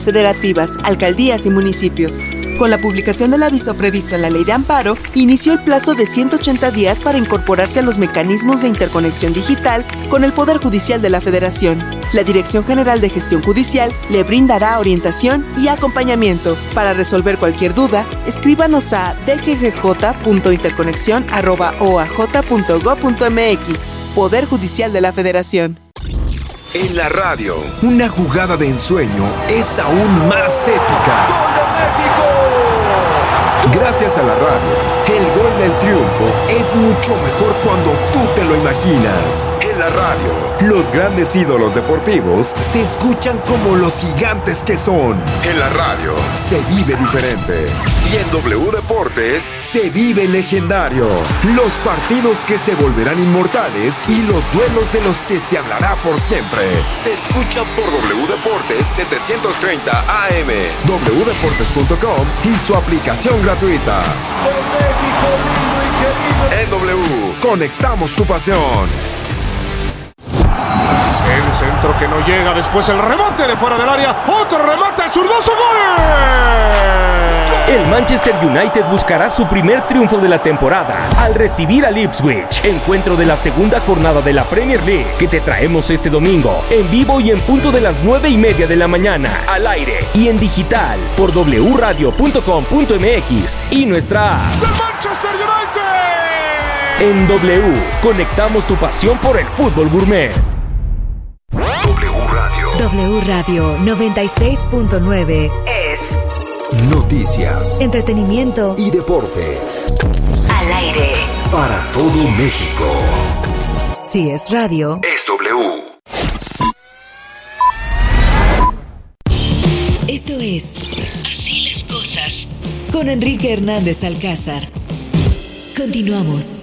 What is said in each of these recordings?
federativas, alcaldías y municipios. Con la publicación del aviso previsto en la Ley de Amparo, inició el plazo de 180 días para incorporarse a los mecanismos de interconexión digital con el Poder Judicial de la Federación. La Dirección General de Gestión Judicial le brindará orientación y acompañamiento. Para resolver cualquier duda, escríbanos a dggj.interconexión@oaj.gov.mx. Poder Judicial de la Federación. En la radio, una jugada de ensueño es aún más épica. ¡Gol de México! Gracias a la radio, el gol del triunfo es mucho mejor cuando tú te lo imaginas. En la radio, los grandes ídolos deportivos se escuchan como los gigantes que son. En la radio, se vive diferente. Y en W Deportes, se vive legendario. Los partidos que se volverán inmortales y los duelos de los que se hablará por siempre. Se escucha por W Deportes 730 AM, wdeportes.com y su aplicación gratuita. ¡Con México lindo y querido! En W, conectamos tu pasión. El centro que no llega, después el remate de fuera del área, otro remate al zurdazo, ¡gol! El Manchester United buscará su primer triunfo de la temporada al recibir al Ipswich, encuentro de la segunda jornada de la Premier League que te traemos este domingo, en vivo y en punto de las 9:30 de la mañana, al aire y en digital por wradio.com.mx y nuestra app. ¡The Manchester United! En W, conectamos tu pasión por el fútbol gourmet. W Radio 96.9 es Noticias, entretenimiento y deportes. Al aire. Para todo México. Si es radio, Es W. esto es Así las cosas con Enrique Hernández Alcázar. Continuamos.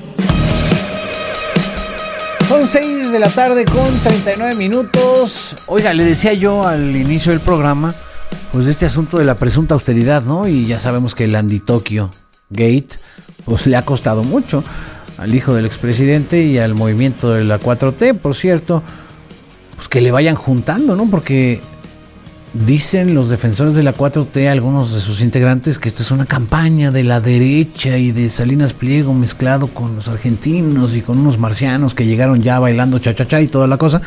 Son 6 de la tarde con 39 minutos. Oiga, le decía yo al inicio del programa, pues de este asunto de la presunta austeridad, ¿no? Y ya sabemos que el Andy Tokyo Gate, pues le ha costado mucho al hijo del expresidente y al movimiento de la 4T, por cierto, pues que le vayan juntando, ¿no? Porque dicen los defensores de la 4T, algunos de sus integrantes, que esto es una campaña de la derecha y de Salinas Pliego mezclado con los argentinos y con unos marcianos que llegaron ya bailando cha-cha-cha y toda la cosa.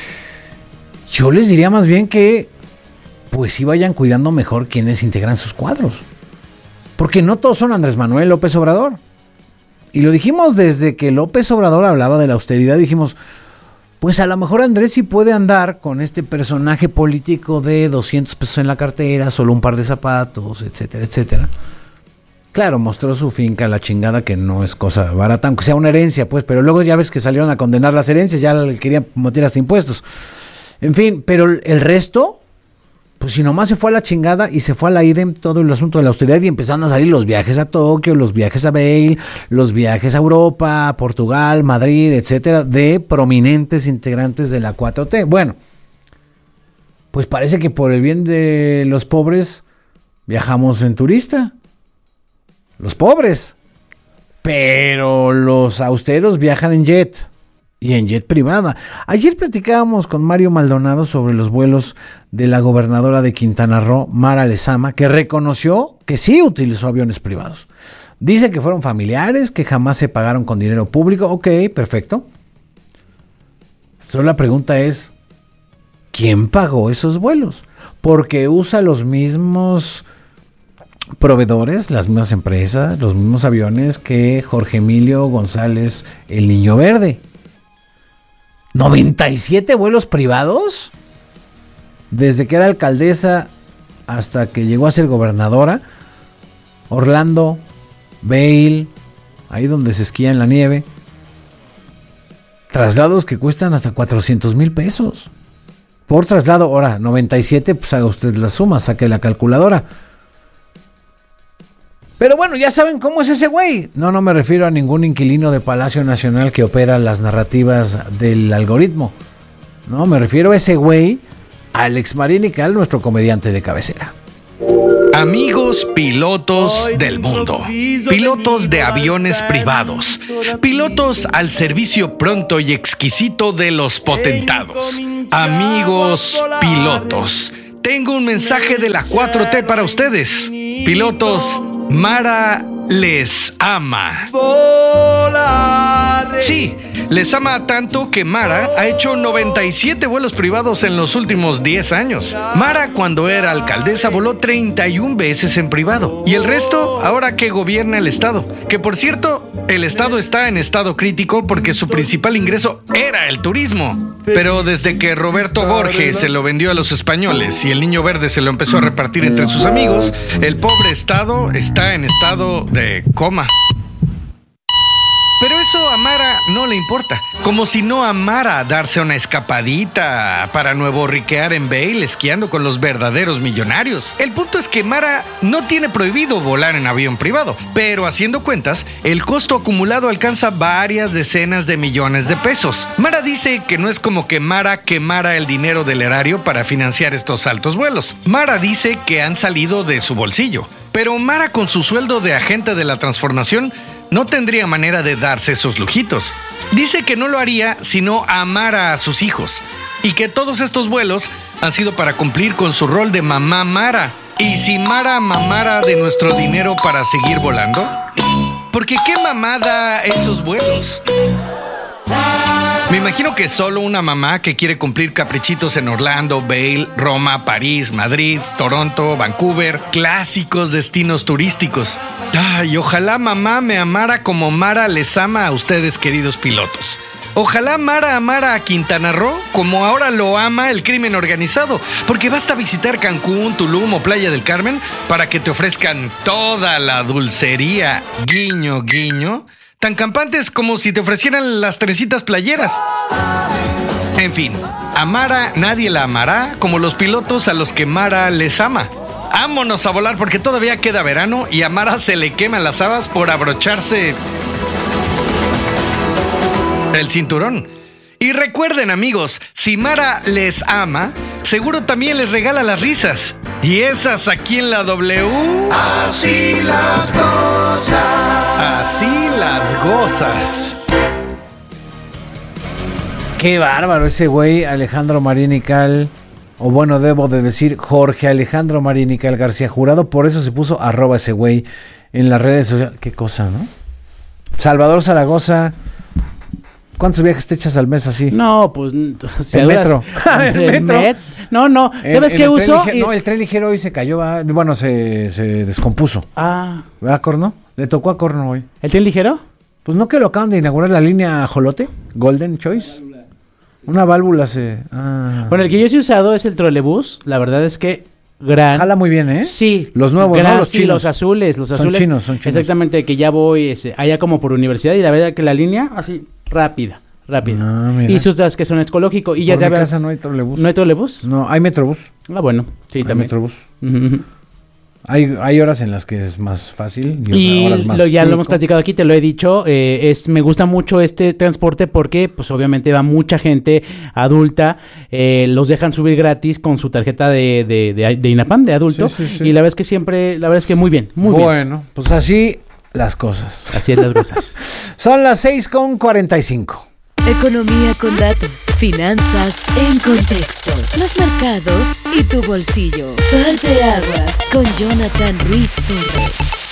Yo les diría más bien que pues sí vayan cuidando mejor quienes integran sus cuadros. Porque no todos son Andrés Manuel López Obrador. Y lo dijimos desde que López Obrador hablaba de la austeridad, dijimos, pues a lo mejor Andrés sí puede andar con este personaje político de 200 pesos en la cartera, solo un par de zapatos, etcétera, etcétera. Claro, mostró su finca, la chingada, que no es cosa barata, aunque sea una herencia, pues, pero luego ya ves que salieron a condenar las herencias, ya le querían meter hasta impuestos. En fin, pero el resto, pues si nomás se fue a la chingada y se fue a la IDEM todo el asunto de la austeridad y empezaron a salir los viajes a Tokio, los viajes a Bale, los viajes a Europa, a Portugal, Madrid, etcétera, de prominentes integrantes de la 4T. Bueno, pues parece que por el bien de los pobres viajamos en turista. Los pobres. Pero los austeros viajan en jet. Y en jet privada. Ayer platicábamos con Mario Maldonado sobre los vuelos de la gobernadora de Quintana Roo, Mara Lezama, que reconoció que sí utilizó aviones privados. Dice que fueron familiares, que jamás se pagaron con dinero público. Ok, perfecto. Solo la pregunta es, ¿quién pagó esos vuelos? Porque usa los mismos proveedores, las mismas empresas, los mismos aviones que Jorge Emilio González, el Niño Verde. ¿97 vuelos privados? Desde que era alcaldesa hasta que llegó a ser gobernadora. Orlando, Vail, ahí donde se esquía en la nieve. Traslados que cuestan hasta 400,000 pesos. Por traslado, ahora, 97, pues haga usted la suma, saque la calculadora. Pero bueno, ya saben cómo es ese güey. No me refiero a ningún inquilino de Palacio Nacional que opera las narrativas del algoritmo. No, me refiero a ese güey, Alex Marín Ical, nuestro comediante de cabecera. Amigos pilotos del mundo, pilotos de aviones privados, pilotos al servicio pronto y exquisito de los potentados, amigos pilotos. tengo un mensaje de la 4T para ustedes. Pilotos, Mara les ama. Sí, les ama tanto que Mara ha hecho 97 vuelos privados en los últimos 10 años. Mara, cuando era alcaldesa, voló 31 veces en privado. Y el resto, ahora que gobierna el estado. Que por cierto, el estado está en estado crítico porque su principal ingreso era el turismo. Pero desde que Roberto Borges se lo vendió a los españoles y el Niño Verde se lo empezó a repartir entre sus amigos, el pobre estado está en estado de coma. Pero eso a Mara no le importa. Como si no amara darse una escapadita para nuevorriquear en Vail esquiando con los verdaderos millonarios. El punto es que Mara no tiene prohibido volar en avión privado, pero haciendo cuentas, el costo acumulado alcanza varias decenas de millones de pesos. Mara dice que no es como que Mara quemara el dinero del erario para financiar estos altos vuelos. Mara dice que han salido de su bolsillo. Pero Mara, con su sueldo de agente de la transformación, no tendría manera de darse esos lujitos. Dice que no lo haría si no amara a sus hijos y que todos estos vuelos han sido para cumplir con su rol de mamá Mara. ¿Y si Mara mamara de nuestro dinero para seguir volando? Porque qué mamada esos vuelos. Me imagino que solo una mamá que quiere cumplir caprichitos en Orlando, Vail, Roma, París, Madrid, Toronto, Vancouver, clásicos destinos turísticos. Ay, ojalá mamá me amara como Mara les ama a ustedes, queridos pilotos. Ojalá Mara amara a Quintana Roo como ahora lo ama el crimen organizado, porque basta visitar Cancún, Tulum o Playa del Carmen para que te ofrezcan toda la dulcería, guiño, guiño, tan campantes como si te ofrecieran las Teresitas playeras. En fin, a Mara nadie la amará como los pilotos a los que Mara les ama. Vámonos a volar porque todavía queda verano y a Mara se le queman las habas por abrocharse el cinturón. Y recuerden, amigos, si Mara les ama, seguro también les regala las risas. Y esas aquí en la W, así las gozas. Así las gozas. Qué bárbaro ese güey, Alejandro Marín y Cal. O bueno, debo de decir Jorge Alejandro Marín y Cal García Jurado. Por eso se puso @ ese güey en las redes sociales. Qué cosa, ¿no? Salvador Zaragoza. ¿Cuántos viajes te echas al mes así? No, pues... ¿El metro? ¿El metro? No. ¿Sabes qué uso? No, el tren ligero hoy se cayó. Bueno, se descompuso. ¿Verdad, Corno? Le tocó a Corno hoy. ¿El tren ligero? Pues no, que lo acaban de inaugurar la línea Jolote, Golden Choice. Una válvula se... Bueno, el que yo sí he usado es el trolebús. La verdad es que gran... Jala muy bien, ¿eh? Sí. Los nuevos, ¿no? Los chinos. Sí, los azules. Son chinos. Exactamente, que ya voy allá como por universidad y la verdad que la línea así rápida. Y sus das que son ecológico y ya te casa no hay trolebús. ¿No hay trolebús? No, hay metrobús. Bueno, sí, hay también. Metrobús. Hay horas en las que es más fácil y horas más ya lo hemos platicado aquí, te lo he dicho, me gusta mucho este transporte porque pues obviamente va mucha gente adulta, los dejan subir gratis con su tarjeta de INAPAM, de adulto, sí. Y la verdad es que muy bien, muy bien. Bueno, pues así las cosas. Así es las cosas. Son las 6:45. Economía con datos, finanzas en contexto, los mercados y tu bolsillo. Parteaguas con Jonathan Ruiz Torres.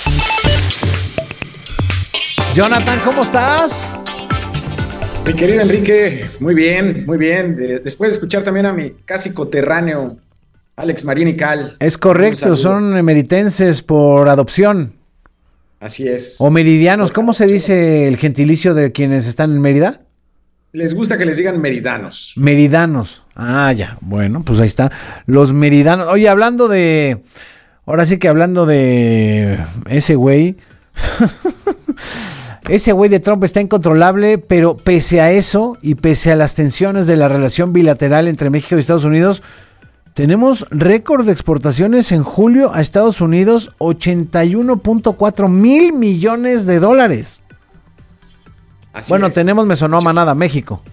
Jonathan, ¿cómo estás? Mi querido Enrique, muy bien. Después de escuchar también a mi casi coterráneo Alex Marín y Cal. Es correcto, son emeritenses por adopción. Así es. O meridianos, ¿cómo se dice el gentilicio de quienes están en Mérida? Les gusta que les digan meridanos. Meridanos. Ya. Bueno, pues ahí está. Los meridanos. Oye, hablando de ese güey. Ese güey de Trump está incontrolable, pero pese a eso y pese a las tensiones de la relación bilateral entre México y Estados Unidos, tenemos récord de exportaciones en julio a Estados Unidos, 81.4 mil millones de dólares. Así bueno, es. tenemos, me sonó a manada, México.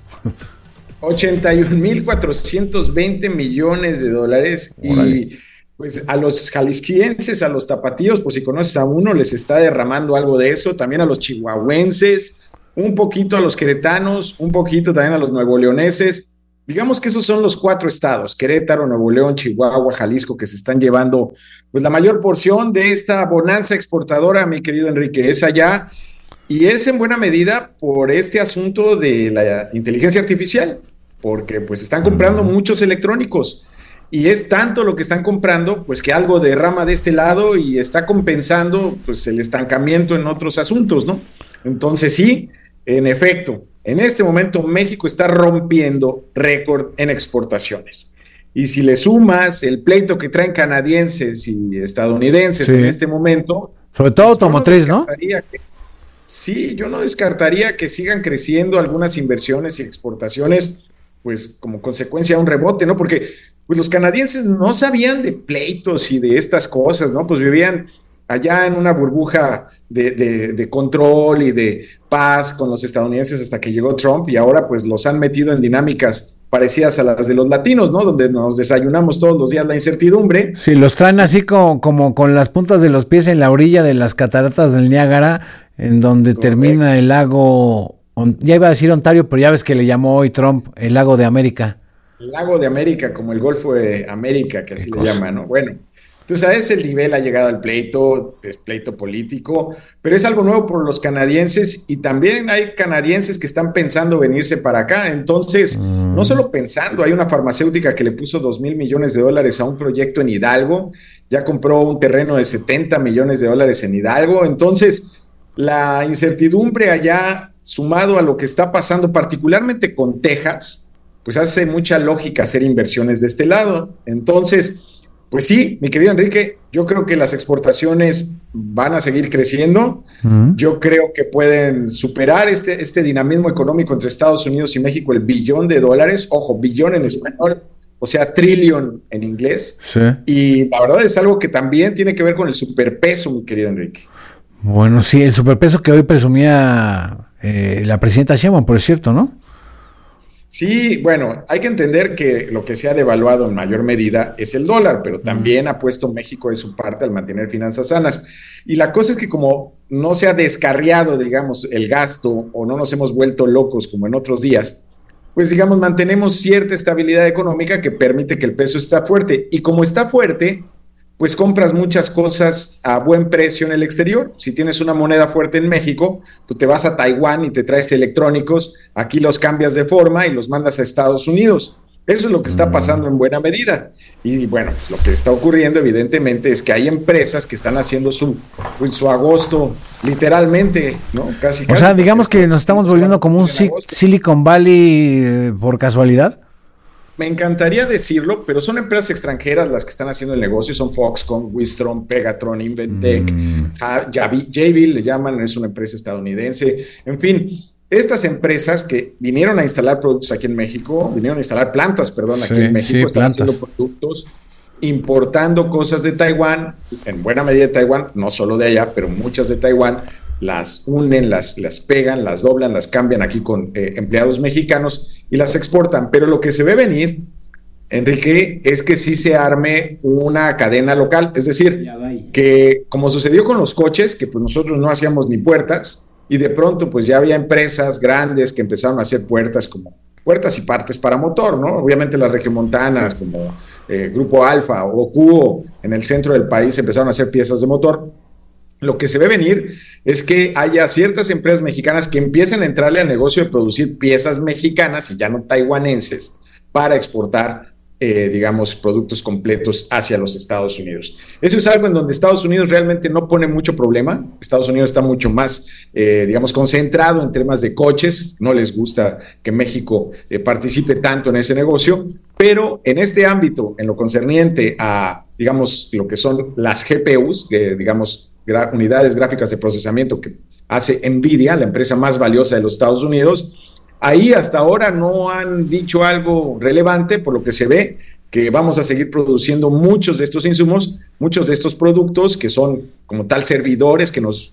81,420 millones de dólares. Órale. Y pues a los jaliscienses, a los tapatíos, pues si conoces a uno, les está derramando algo de eso. También a los chihuahuenses, un poquito a los queretanos, un poquito también a los nuevoleoneses. digamos que esos son los 4 estados, Querétaro, Nuevo León, Chihuahua, Jalisco, que se están llevando pues la mayor porción de esta bonanza exportadora, mi querido Enrique, es allá, y es en buena medida por este asunto de la inteligencia artificial, porque pues están comprando muchos electrónicos, y es tanto lo que están comprando, pues que algo derrama de este lado y está compensando pues el estancamiento en otros asuntos, ¿no? Entonces sí, en efecto, en este momento México está rompiendo récord en exportaciones. Y si le sumas el pleito que traen canadienses y estadounidenses en este momento... Sobre todo automotriz, ¿no? Sí, yo no descartaría que sigan creciendo algunas inversiones y exportaciones, pues como consecuencia de un rebote, ¿no? Porque pues los canadienses no sabían de pleitos y de estas cosas, ¿no? Pues vivían allá en una burbuja de control y de paz con los estadounidenses hasta que llegó Trump, y ahora pues los han metido en dinámicas parecidas a las de los latinos, ¿no? Donde nos desayunamos todos los días la incertidumbre. Sí, los traen así como con las puntas de los pies en la orilla de las cataratas del Niágara, en donde termina el lago, ya iba a decir Ontario, pero ya ves que le llamó hoy Trump el lago de América. El lago de América, como el Golfo de América, que así le llaman, ¿no? Bueno, entonces a ese nivel ha llegado el pleito, es pleito político, pero es algo nuevo por los canadienses, y también hay canadienses que están pensando venirse para acá. Entonces, no solo pensando, hay una farmacéutica que le puso $2,000 millones a un proyecto en Hidalgo, ya compró un terreno de $70 millones en Hidalgo. Entonces, la incertidumbre allá, sumado a lo que está pasando particularmente con Texas, pues hace mucha lógica hacer inversiones de este lado. Entonces, pues sí, mi querido Enrique, yo creo que las exportaciones van a seguir creciendo. Yo creo que pueden superar este dinamismo económico entre Estados Unidos y México, el $1 billón. Ojo, billón en español, o sea, trillion en inglés. Sí. Y la verdad es algo que también tiene que ver con el superpeso, mi querido Enrique. Bueno, sí, el superpeso que hoy presumía la presidenta Sheinbaum, por cierto, ¿no? Sí, bueno, hay que entender que lo que se ha devaluado en mayor medida es el dólar, pero también ha puesto México de su parte al mantener finanzas sanas. Y la cosa es que como no se ha descarriado, digamos, el gasto, o no nos hemos vuelto locos como en otros días, pues digamos, mantenemos cierta estabilidad económica que permite que el peso está fuerte. Y como está fuerte, pues compras muchas cosas a buen precio en el exterior. Si tienes una moneda fuerte en México, pues te vas a Taiwán y te traes electrónicos, aquí los cambias de forma y los mandas a Estados Unidos. Eso es lo que está pasando en buena medida. Y bueno, pues lo que está ocurriendo evidentemente es que hay empresas que están haciendo su agosto literalmente, ¿no? Casi. O sea, digamos que nos estamos volviendo como un Silicon Valley por casualidad. Me encantaría decirlo, pero son empresas extranjeras las que están haciendo el negocio. Son Foxconn, Wistron, Pegatron, Inventec, Jabil le llaman, es una empresa estadounidense. En fin, estas empresas que vinieron a instalar productos aquí en México, vinieron a instalar plantas, aquí en México, están haciendo productos, importando cosas de Taiwán, en buena medida de Taiwán, no solo de allá, pero muchas de Taiwán, las unen, las pegan, las doblan, las cambian aquí con empleados mexicanos y las exportan. Pero lo que se ve venir, Enrique, es que sí se arme una cadena local, es decir, que como sucedió con los coches, que pues nosotros no hacíamos ni puertas, y de pronto pues ya había empresas grandes que empezaron a hacer puertas y partes para motor, ¿no? Obviamente las regiomontanas como Grupo Alfa o Cuo en el centro del país empezaron a hacer piezas de motor. Lo que se ve venir es que haya ciertas empresas mexicanas que empiecen a entrarle al negocio de producir piezas mexicanas y ya no taiwanenses para exportar, digamos, productos completos hacia los Estados Unidos. Eso es algo en donde Estados Unidos realmente no pone mucho problema. Estados Unidos está mucho más, digamos, concentrado en temas de coches. No les gusta que México participe tanto en ese negocio, pero en este ámbito, en lo concerniente a, digamos, lo que son las GPUs, que, digamos, unidades gráficas de procesamiento que hace NVIDIA, la empresa más valiosa de los Estados Unidos, ahí hasta ahora no han dicho algo relevante, por lo que se ve que vamos a seguir produciendo muchos de estos insumos, muchos de estos productos que son como tal servidores que nos,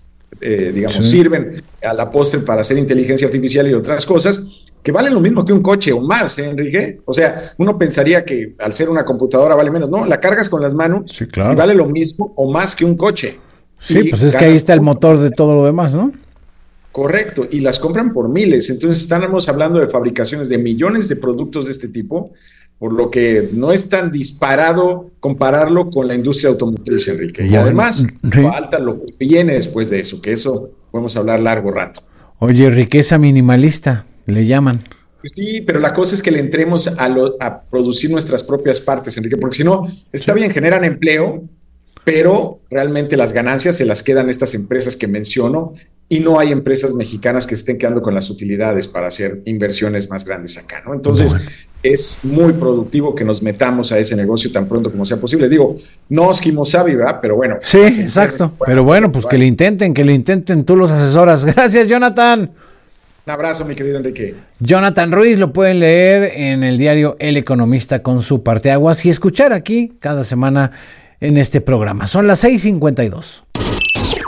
sirven a la postre para hacer inteligencia artificial y otras cosas, que valen lo mismo que un coche o más, Enrique. O sea, uno pensaría que al ser una computadora vale menos. No, la cargas con las manos y vale lo mismo o más que un coche. Sí, pues es que ahí está el motor de todo lo demás, ¿no? Correcto, y las compran por miles. Entonces estamos hablando de fabricaciones de millones de productos de este tipo, por lo que no es tan disparado compararlo con la industria automotriz, Enrique. Y además, falta lo que viene después de eso, que eso podemos hablar largo rato. Oye, riqueza minimalista, le llaman. Pues sí, pero la cosa es que le entremos a producir nuestras propias partes, Enrique, porque si no, está bien, generan empleo, pero realmente las ganancias se las quedan estas empresas que menciono y no hay empresas mexicanas que estén quedando con las utilidades para hacer inversiones más grandes acá, ¿no? Entonces, es muy productivo que nos metamos a ese negocio tan pronto como sea posible. Digo, no es Kimosabi, ¿verdad? Pero bueno. Sí, exacto. Pero bueno, pues que le intenten, tú los asesoras. Gracias, Jonathan. Un abrazo, mi querido Enrique. Jonathan Ruiz lo pueden leer en el diario El Economista con su parteaguas y escuchar aquí cada semana en este programa. Son las 6:52.